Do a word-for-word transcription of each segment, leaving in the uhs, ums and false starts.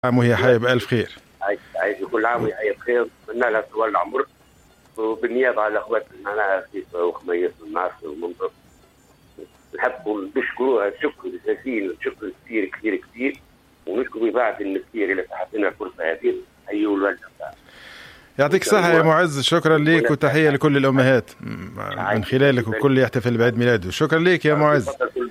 عام وهي حية بألف خير. عايز كل عام وهي حية بخير، نتمنى لها طول العمر، وبالنيابة على اخواتنا معناها خفيفة وخميس والمعرفة والمنطق. نحب نشكروها شكر جزيل، شكر كثير كثير كثير، ونشكر بعد المسير اللي تحت لنا الفرصة هذه. أيوه الوالدة. يعطيك الصحة يا معز، شكرا لك وتحية لكل الأمهات من خلالك وكل يحتفل بعيد ميلاده. شكرا لك يا معز.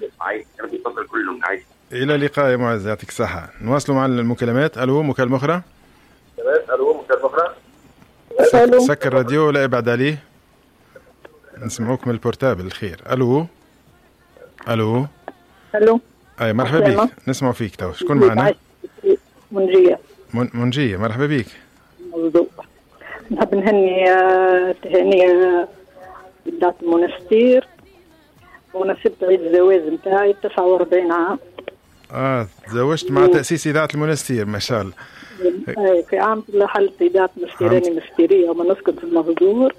إلى اللقاء يا معز، يعطيك الصحة. نواصلوا مع المكالمات. ألو مكالمة أخرى. ألو مكالمة أخرى. سك... سكر الراديو ولا ابعد عليه، نسمعوك من البورتابل. الخير. ألو ألو ألو. أي مرحبا بك، نسمع فيك. تو شكون معنا؟ منجية. من... منجية مرحبا بك. موضوع نحب نهني تهنئة بلاد المنستير بمناسبة عيد الزواج نتاعي تسعة وأربعين عام. اه تزوجت مع تأسيس إذاعة المنستير ما شاء الله. اي في عام حلت إذاعة مستيراني مستيرية وما نسكن في المهجور.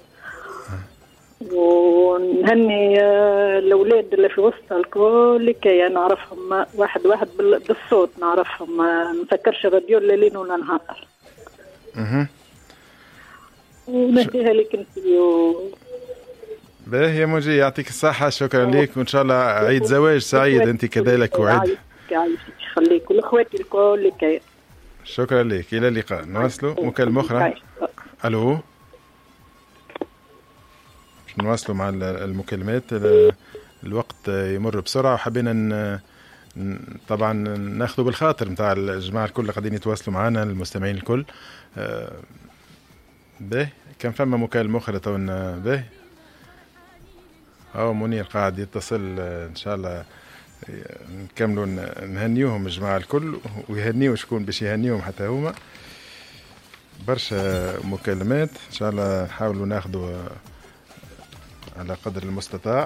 ونهني الأولاد اللي في وسط الكل كي نعرفهم واحد واحد بالصوت، نعرفهم ما نفكرش راديو ليل ولا نهار. اها ونهديها لك انت و... باهي يا موجي، يعطيك الصحة، شكرا لك، وإن شاء الله عيد زواج سعيد أنت كذلك وعيد. يعيشك يخليك والأخوات الكل كي. شكرا لك، إلى اللقاء. نواصلوا مكالمة أخرى. ألو. نواصلوا مع المكالمات، الوقت يمر بسرعة وحبينا طبعا ناخذوا بالخاطر متاع الجماعة الكل اللي قاعدين يتواصلوا معنا، المستمعين الكل. به كان فما مكالمة أخرى تونا. به أو منير قاعد يتصل، إن شاء الله نكملوا نهنيوهم الجماعة الكل ويهنيوا شكون باش يهنيوهم حتى هما. برشا مكالمات إن شاء الله نحاولوا ناخذوا على قدر المستطاع.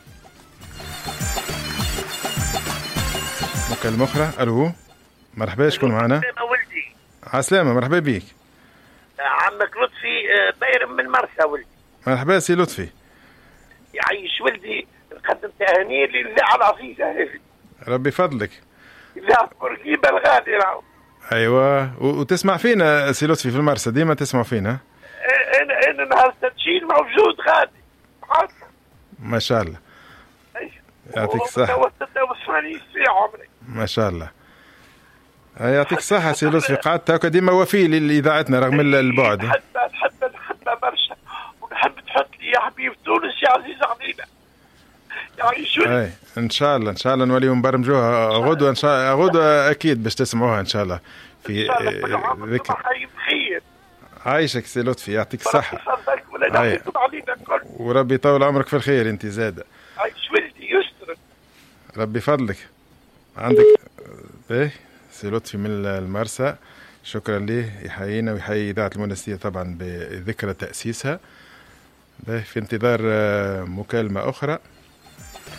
مكالمة أخرى. ألو مرحبا، شكون معنا؟ عسلامة، مرحبا بيك. عمك لطفي باير من مرسى ولدي. مرحبا سي لطفي. يعيش ولدي، نقدم تهاني لله على العزيزة. ربي فضلك. لا بورقيبة الغادي راهو. ايوه، وتسمع فينا سي لطفي في المرسى، ديما تسمع فينا. انا انا نهار تدشين موجود غادي. ما شاء الله. يعطيك الصحة. ما شاء الله. يعطيك الصحة سي لطفي، قعدت هكا ديما وفي لإذاعتنا رغم البعد. نحب نحب نحب برشا، ونحب تحط لي يا حبيب تونس يا عزيز علينا. اي ان شاء الله ان شاء الله نوليو نبرمجوها غدوه، ان شاء الله غدوه اكيد باش تسمعوها ان شاء الله في ذكر. عايشك سي لطفي، يعطيك الصحه وربي يطول عمرك في الخير. انت زاده عايش ولدي يستر، ربي فضلك. عندك ايه سي لطفي من المرسى، شكرا ليه، يحيينا ويحيي اذاعه المنستير طبعا بذكرى تاسيسها. في انتظار مكالمه اخرى.